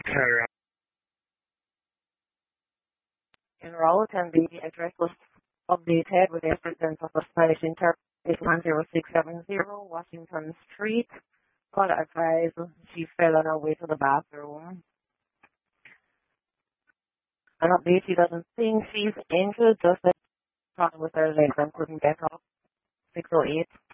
Her Enroll and the address was updated with the presence of a Spanish interpreter. 10670 Washington Street. Call advised she fell on her way to the bathroom. An update, she doesn't think she's injured, just that problem with her legs and couldn't get up. 608.